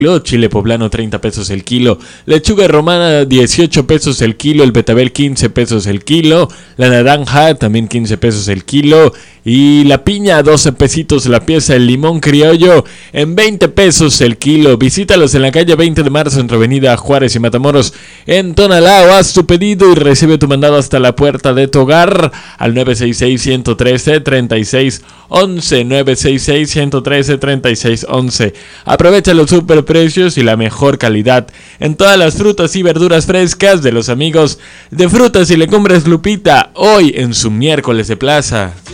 chile poblano 30 pesos el kilo, lechuga romana 18 pesos el kilo, el betabel 15 pesos el kilo, la naranja también 15 pesos el kilo y la piña 12 pesitos la pieza, el limón criollo en 20 pesos el kilo. Visítalos en la calle 20 de marzo entre Avenida Juárez y Matamoros en Tonalá. Haz tu pedido y recibe tu mandado hasta la puerta de tu hogar al 966-113-3611, 966-113-3611. Aprovecha los superprecios y la mejor calidad en todas las frutas y verduras frescas de los amigos de Frutas y Legumbres Lupita, hoy en su miércoles de plaza.